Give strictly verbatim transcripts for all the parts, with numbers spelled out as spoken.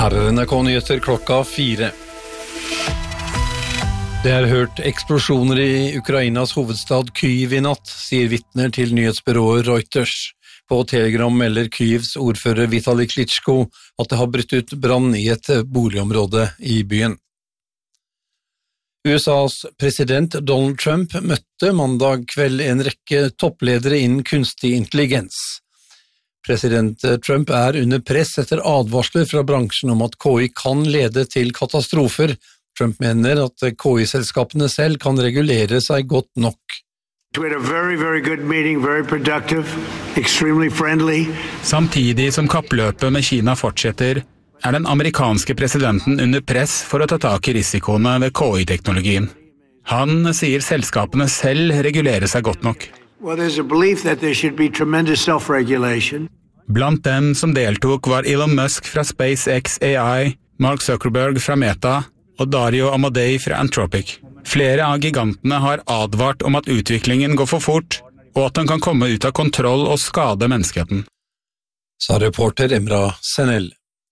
Her er N R K-nyheter klokka fire. Det er hørt eksplosjoner i Ukrainas hovedstad Kyiv i natt, sier vitner til nyhetsbyrået Reuters. På Telegram melder Kyivs ordfører Vitali Klitschko at det har brutt ut brann i et boligområde i byen. U S A's president Donald Trump møtte mandag kveld en rekke toppledere innen kunstig intelligens. President Trump er under press etter advarsler fra bransjen om at K I kan lede til katastrofer. Trump mener at K I-selskapene selv kan regulere seg godt nok. We had a very, very good meeting, very productive, extremely friendly. Samtidig som kappløpet med Kina fortsetter, er den amerikanske presidenten under press for å ta tak i risikoene ved K I-teknologien. Han sier selskapene selv regulerer seg godt nok. Well, there's a belief that there should be tremendous self-regulation. Blant dem som deltok var Elon Musk fra SpaceX A I, Mark Zuckerberg fra Meta og Dario Amodei fra Anthropic. Flere av gigantene har advart om at utviklingen går for fort, og at den kan komme ut av kontroll og skade menneskeheten. Sa reporter Emra Senel.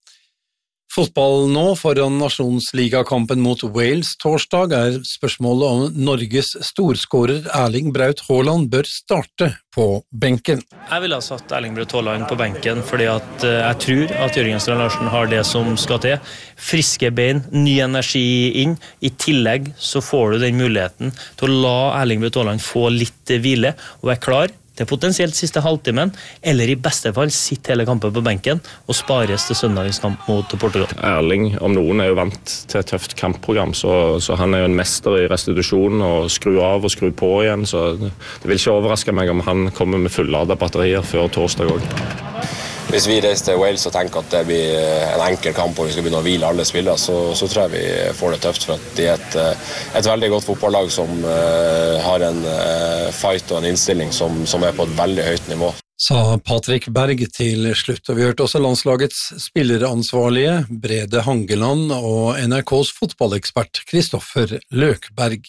Fotball nå foran nasjonsligakampen mot Wales torsdag er spørsmålet om Norges storskårer Erling Braut Haaland bør starte på benken. Jeg ville ha satt Erling Braut Haaland på benken fordi at jeg tror at Jørgen Strand Larsen har det som skal til. Friske bein, ny energi inn. I tillegg så får du den muligheten til å la Erling Braut Haaland få litt hvile og være klar til potensielt siste halvtimen, eller i beste fall sitte hele kampen på benken og spares til søndagens kamp mot Portugal. Erling, om noen, er jo vant til et tøft kampprogram, så, så han er jo en mester i restitusjon og skru av og skru på igjen, så det vil ikke overraske meg om han kommer med fulladet batterier før torsdag også. Hvis vi reiser til Wales og tenker at det blir en enkel kamp og vi skal begynne å hvile alle spillere, så, så tror jeg vi får det tøft, for at de er et, et veldig godt fotballag som uh, har en uh, fight og en innstilling som, som er på et veldig høyt nivå. Sa Patrick Berg til slutt, og vi hørte også landslagets spilleransvarlige Brede Hangeland og N R K's fotballekspert Kristoffer Løkberg.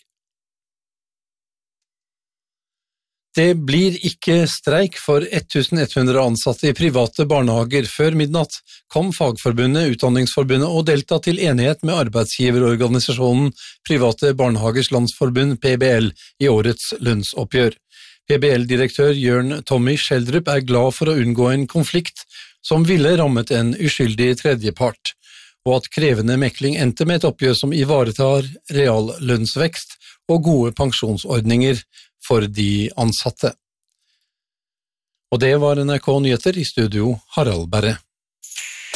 Det blir ikke streik for tusen ett hundre ansatte i private barnehager. Før midnatt kom Fagforbundet, Utdanningsforbundet og Delta til enighet med arbeidsgiverorganisasjonen Private Barnehagers Landsforbund P B L i årets lønnsoppgjør. P B L-direktør Jørn Tommy Schjelderup er glad for å unngå en konflikt som ville rammet en uskyldig tredjepart, og at krevende mekling endte med et oppgjør som ivaretar reallønnsvekst og gode pensjonsordninger for de ansatte. Og det var N R K Nyheter, i studio Harald Berre.